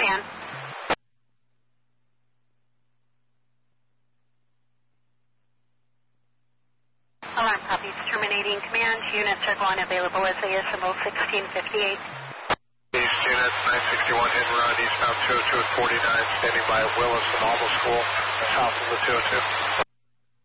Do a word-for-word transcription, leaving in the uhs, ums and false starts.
command. Alarm copies. Terminating command. Units are going available as A S M O sixteen fifty-eight. East unit nine sixty-one hit and run eastbound two oh two at forty-nine, standing by at Willis and Alma School, south of the two oh two.